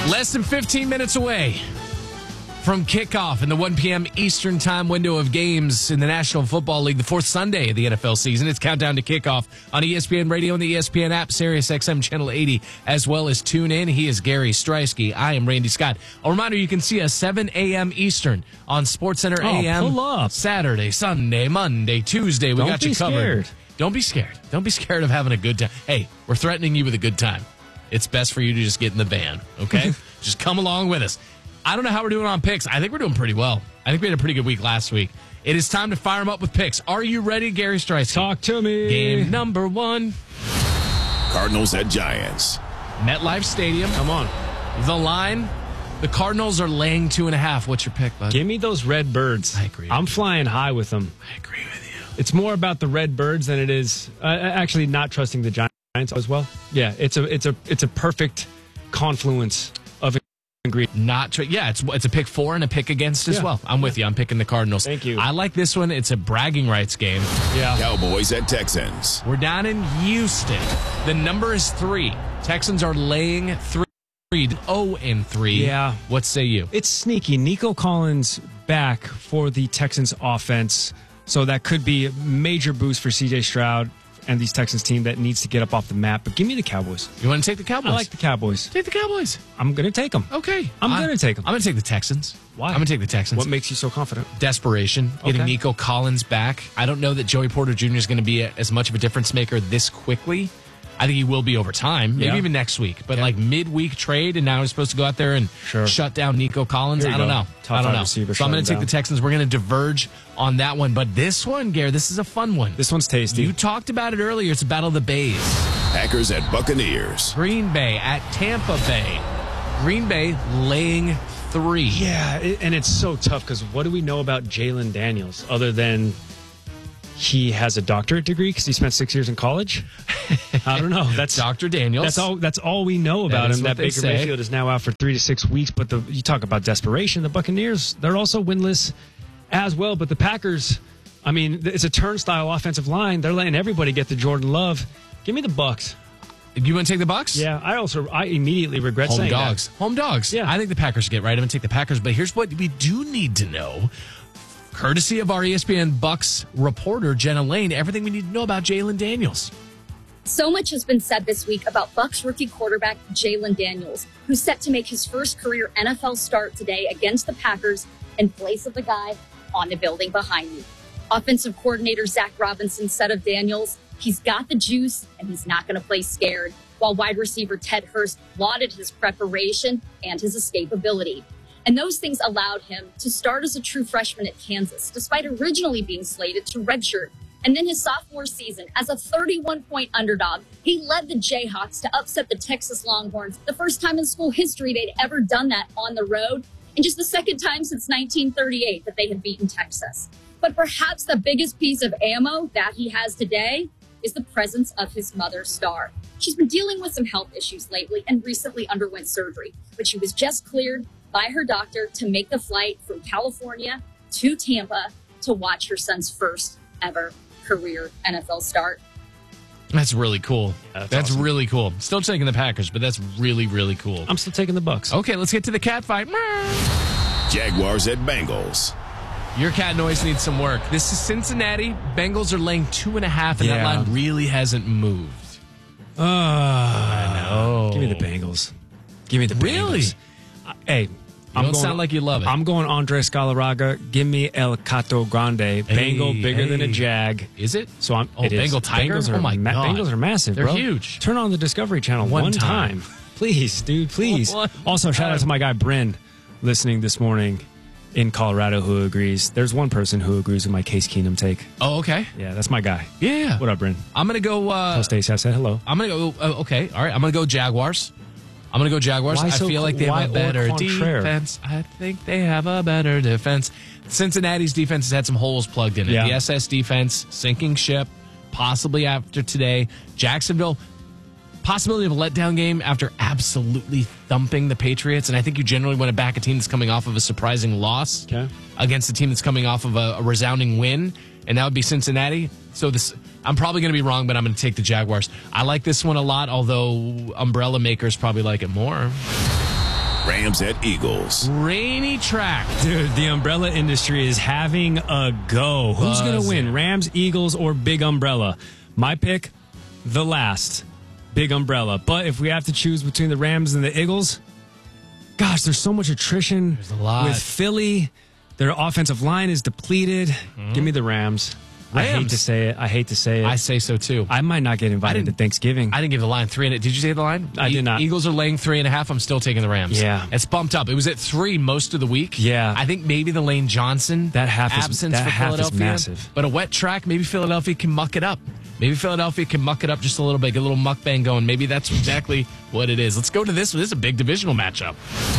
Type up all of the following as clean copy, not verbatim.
Less than 15 minutes away from kickoff in the 1 p.m. Eastern time window of games in the National Football League, the fourth Sunday of the NFL season. It's countdown to kickoff on ESPN Radio and the ESPN app, Sirius XM Channel 80, as well as tune in. He is Gary Streisky. I am Randy Scott. A reminder, you can see us 7 a.m. Eastern on SportsCenter AM. Pull up. Saturday, Sunday, Monday, Tuesday. We got you covered. Don't be scared. Don't be scared of having a good time. Hey, we're threatening you with a good time. It's best for you to just get in the van, okay? Just come along with us. I don't know how we're doing on picks. I think we're doing pretty well. I think we had a pretty good week last week. It is time to fire them up with picks. Are you ready, Gary Streisky? Talk to me. Game number 1. Cardinals at Giants. MetLife Stadium. Come on. The line. The Cardinals are laying 2.5. What's your pick, bud? Give me those red birds. I agree. I'm flying high with them. I agree with you. It's more about the red birds than it is actually not trusting the Giants as well. Yeah, it's a perfect confluence of ingredients. It's a pick 4 and a pick against as well. I'm with you. I'm picking the Cardinals. Thank you. I like this one. It's a bragging rights game. Yeah. Cowboys at Texans. We're down in Houston. The number is 3. Texans are laying 3. 0-3. Yeah. What say you? It's sneaky. Nico Collins back for the Texans offense. So that could be a major boost for C.J. Stroud and these Texans team that needs to get up off the map. But give me the Cowboys. You want to take the Cowboys? I like the Cowboys. Take the Cowboys. I'm going to take them. Okay. I'm going to take them. I'm going to take the Texans. Why? I'm going to take the Texans. What makes you so confident? Desperation. Getting Okay. Nico Collins back. I don't know that Joey Porter Jr. is going to be as much of a difference maker this quickly. I think he will be over time, maybe even next week. But like midweek trade, and now he's supposed to go out there and shut down Nico Collins. I don't know. I don't know. So I'm going to take the Texans. We're going to diverge on that one. But this one, Gary, this is a fun one. This one's tasty. You talked about it earlier. It's a battle of the Bays. Packers at Buccaneers. Green Bay at Tampa Bay. Green Bay laying 3. Yeah, and it's so tough because what do we know about Jalen Daniels other than he has a doctorate degree because he spent 6 years in college? I don't know. That's Dr. Daniels. That's all we know about him. That Baker Mayfield is now out for 3 to 6 weeks. But you talk about desperation. The Buccaneers, they're also winless as well. But the Packers, I mean, it's a turnstile offensive line. They're letting everybody get the Jordan Love. Give me the Bucs. You want to take the Bucs? Yeah, I immediately regret Home saying dogs. that. Home dogs. Yeah. I think the Packers get right. I'm going to take the Packers. But here's what we do need to know. Courtesy of our ESPN Bucs reporter, Jenna Lane, everything we need to know about Jalen Daniels. So much has been said this week about Bucs rookie quarterback Jalen Daniels, who's set to make his first career NFL start today against the Packers in place of the guy on the building behind me. Offensive coordinator Zach Robinson said of Daniels, he's got the juice and he's not going to play scared, while wide receiver Ted Hurst lauded his preparation and his escapability. And those things allowed him to start as a true freshman at Kansas, despite originally being slated to redshirt. And then his sophomore season, as a 31-point underdog, he led the Jayhawks to upset the Texas Longhorns, the first time in school history they'd ever done that on the road, and just the second time since 1938 that they had beaten Texas. But perhaps the biggest piece of ammo that he has today is the presence of his mother, Star. She's been dealing with some health issues lately and recently underwent surgery, but she was just cleared by her doctor to make the flight from California to Tampa to watch her son's first ever career NFL start. That's really cool. That's awesome. really cool. Still taking the Packers, but that's really, really cool. I'm still taking the Bucs. Okay, let's get to the cat fight. Jaguars at Bengals. Your cat noise needs some work. This is Cincinnati. Bengals are laying 2.5, and that line really hasn't moved. I know. Give me the Bengals. Give me the Bengals. Really? Hey, You don't sound like you love it. I'm going Andres Galarraga. Give me El Cato Grande. Bengal bigger than a Jag. Is it? So I'm. Oh, it is. Bengal Tiger? Bengals are, Oh, my God. Bengals are massive, They're bro. huge. Turn on the Discovery Channel one time. Please, dude, please. Also, shout out to my guy, Bryn, listening this morning in Colorado who agrees. There's one person who agrees with my Case Keenum take. Oh, okay. Yeah, that's my guy. Yeah. What up, Bryn? I'm going to go... Tell Stacey I said hello. I'm going to go... okay, all right. I'm going to go Jaguars. I feel like they have a better defense. I think they have a better defense. Cincinnati's defense has had some holes plugged in it. Yeah. The SS defense, sinking ship, possibly after today. Jacksonville, possibility of a letdown game after absolutely thumping the Patriots. And I think you generally want to back a team that's coming off of a surprising loss against a team that's coming off of a resounding win. And that would be Cincinnati. So I'm probably going to be wrong, but I'm going to take the Jaguars. I like this one a lot, although umbrella makers probably like it more. Rams at Eagles. Rainy track. Dude, the umbrella industry is having a go. Who's going to win, Rams, Eagles, or Big Umbrella? My pick, the last, Big Umbrella. But if we have to choose between the Rams and the Eagles, gosh, there's so much attrition. There's a lot. With Philly. Their offensive line is depleted. Give me the Rams. I hate to say it. I say so too. I might not get invited to Thanksgiving. I didn't give the line 3. Did you say the line? I did not. Eagles are laying 3.5. I'm still taking the Rams. Yeah. It's bumped up. It was at 3 most of the week. Yeah. I think maybe the Lane Johnson absence for Philadelphia. Is massive. But a wet track, maybe Philadelphia can muck it up. Maybe Philadelphia can muck it up just a little bit, get a little mukbang going. Maybe that's exactly what it is. Let's go to this. This is a big divisional matchup.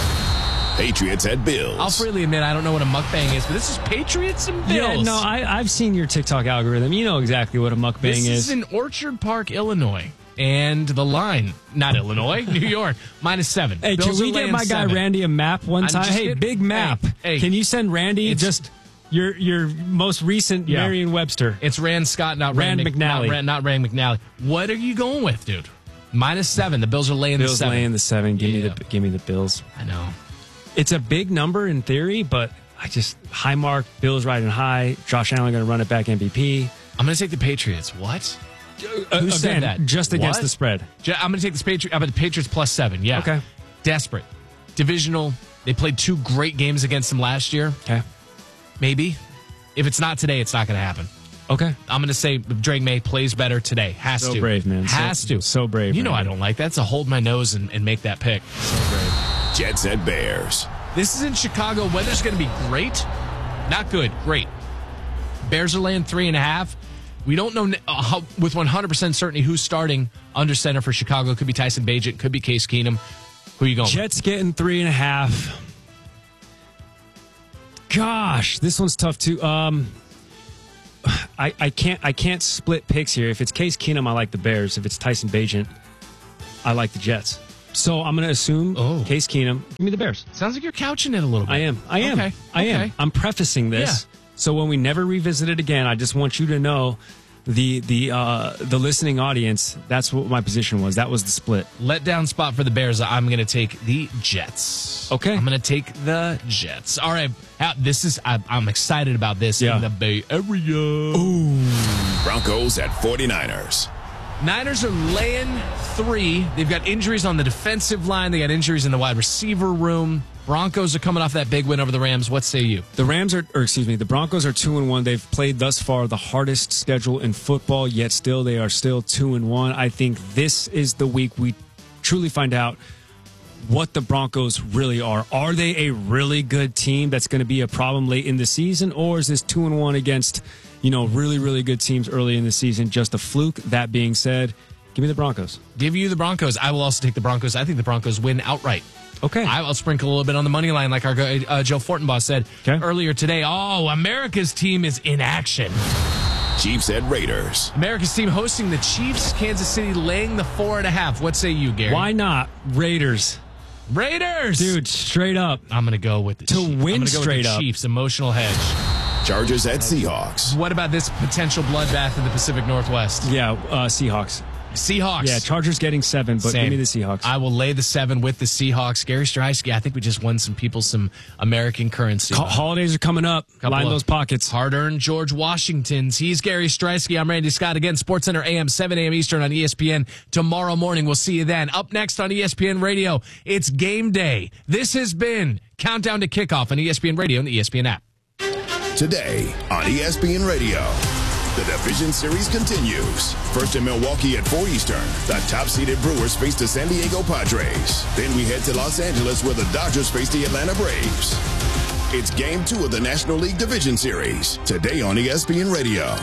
Patriots at Bills. I'll freely admit I don't know what a mukbang is, but this is Patriots and Bills. Yeah, no, I've seen your TikTok algorithm. You know exactly what a mukbang is. This is in Orchard Park, Illinois. And the line, not Illinois, New York, -7. Hey, Bills can we get my guy Randy a map one time? Hey, big map. Hey, can you send Randy just your most recent Merriam-Webster? It's Rand Scott, not Rand McNally. Not Rand McNally. What are you going with, dude? -7. The Bills are laying the 7. Bills laying the 7. Give me the Bills. I know. It's a big number in theory, but high mark, Bills riding high. Josh Allen going to run it back MVP. I'm going to take the Patriots. What? Who said that? Just against the spread. I'm going to take the Patriots +7. Yeah. Okay. Desperate. Divisional. They played 2 great games against them last year. Okay. Maybe. If it's not today, it's not going to happen. Okay. I'm going to say Drake May plays better today. Has to. So brave, man. Has to. So brave. You know I don't like that. So hold my nose and make that pick. So brave. Jets at Bears. This is in Chicago. Weather's going to be great. Not good. Great. Bears are laying 3.5. We don't know with 100% certainty who's starting under center for Chicago. Could be Tyson Bagent. Could be Case Keenum. Who are you going Jets with? Getting 3.5. Gosh, this one's tough too. I can't split picks here. If it's Case Keenum, I like the Bears. If it's Tyson Bagent, I like the Jets. So I'm going to assume Case Keenum. Give me the Bears. Sounds like you're couching it a little bit. I am. Okay. I am. I'm prefacing this. Yeah. So when we never revisit it again, I just want you to know the listening audience, that's what my position was. That was the split. Letdown spot for the Bears. I'm going to take the Jets. Okay. I'm going to take the Jets. All right. I'm excited about this in the Bay Area. Ooh. Broncos at 49ers. Niners are laying 3. They've got injuries on the defensive line. They got injuries in the wide receiver room. Broncos are coming off that big win over the Rams. What say you? The Broncos are 2-1. They've played thus far the hardest schedule in football, yet still they are still 2-1. I think this is the week we truly find out what the Broncos really are. Are they a really good team that's going to be a problem late in the season, or is this 2-1 against, really, really good teams early in the season just a fluke? That being said, give me the Broncos. Give you the Broncos. I will also take the Broncos. I think the Broncos win outright. Okay. I'll sprinkle a little bit on the money line like our Joe Fortenbaugh said earlier today. Oh, America's team is in action. Chiefs at Raiders. America's team hosting the Chiefs. Kansas City laying the 4.5. What say you, Gary? Why not? Raiders. Dude, straight up. I'm going to go with the Chiefs. To win straight up. Chiefs, emotional hedge. Chargers at Seahawks. What about this potential bloodbath in the Pacific Northwest? Yeah, Seahawks. Yeah, Chargers getting 7, but give me the Seahawks. I will lay the 7 with the Seahawks. Gary Streisky, I think we just won some people some American currency. Holidays are coming up. Line those pockets. Hard-earned George Washingtons. He's Gary Streisky. I'm Randy Scott. Again, SportsCenter AM, 7 a.m. Eastern on ESPN. Tomorrow morning, we'll see you then. Up next on ESPN Radio, it's game day. This has been Countdown to Kickoff on ESPN Radio and the ESPN app. Today on ESPN Radio. The Division Series continues. First in Milwaukee at 4 Eastern. The top-seeded Brewers face the San Diego Padres. Then we head to Los Angeles where the Dodgers face the Atlanta Braves. It's Game 2 of the National League Division Series. Today on ESPN Radio.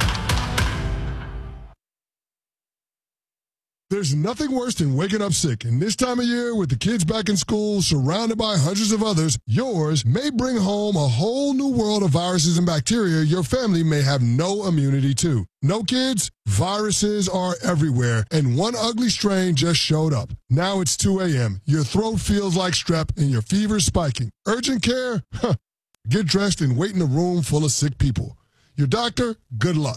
There's nothing worse than waking up sick, and this time of year, with the kids back in school, surrounded by hundreds of others, yours may bring home a whole new world of viruses and bacteria your family may have no immunity to. No kids? Viruses are everywhere, and one ugly strain just showed up. Now it's 2 a.m., your throat feels like strep, and your fever's spiking. Urgent care? Get dressed and wait in a room full of sick people. Your doctor? Good luck.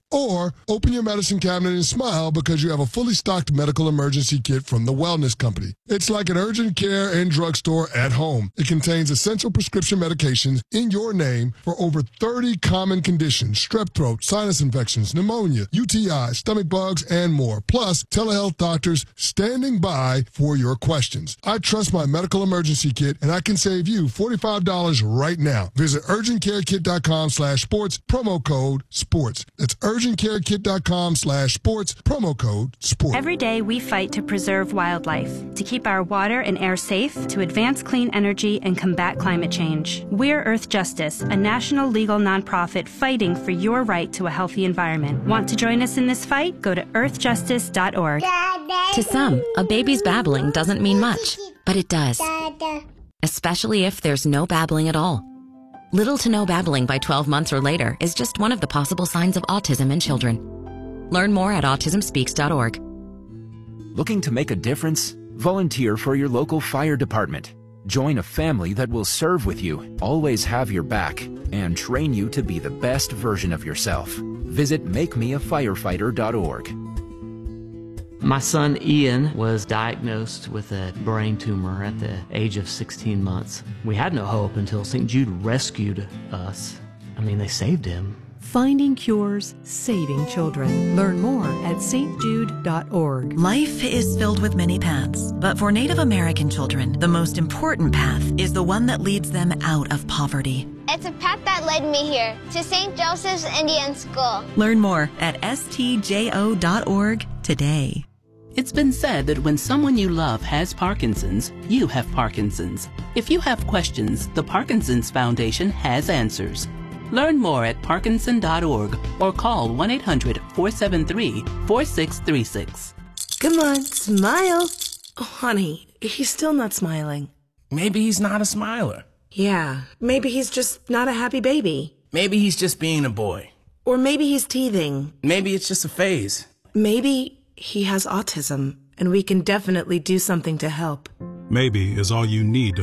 Or open your medicine cabinet and smile because you have a fully stocked medical emergency kit from the Wellness Company. It's like an urgent care and drugstore at home. It contains essential prescription medications in your name for over 30 common conditions: strep throat, sinus infections, pneumonia, UTI, stomach bugs, and more. Plus, telehealth doctors standing by for your questions. I trust my medical emergency kit, and I can save you $45 right now. Visit urgentcarekit.com/sports, promo code SPORTS. That's urgentcarekit.com/sports, promo code SPORTS. Every day we fight to preserve wildlife, to keep our water and air safe, to advance clean energy and combat climate change. We're Earth Justice, a national legal nonprofit fighting for your right to a healthy environment. Want to join us in this fight? Go to earthjustice.org. To some, a baby's babbling doesn't mean much, but it does. Especially if there's no babbling at all. Little to no babbling by 12 months or later is just one of the possible signs of autism in children. Learn more at autismspeaks.org. Looking to make a difference? Volunteer for your local fire department. Join a family that will serve with you, always have your back, and train you to be the best version of yourself. Visit makemeafirefighter.org. My son Ian was diagnosed with a brain tumor at the age of 16 months. We had no hope until St. Jude rescued us. I mean, they saved him. Finding cures, saving children. Learn more at stjude.org. Life is filled with many paths, but for Native American children, the most important path is the one that leads them out of poverty. It's a path that led me here to St. Joseph's Indian School. Learn more at stjo.org today. It's been said that when someone you love has Parkinson's, you have Parkinson's. If you have questions, the Parkinson's Foundation has answers. Learn more at parkinson.org or call 1-800-473-4636. Come on, smile. Oh, honey, he's still not smiling. Maybe he's not a smiler. Yeah, maybe he's just not a happy baby. Maybe he's just being a boy. Or maybe he's teething. Maybe it's just a phase. Maybe he has autism, and we can definitely do something to help. Maybe is all you need to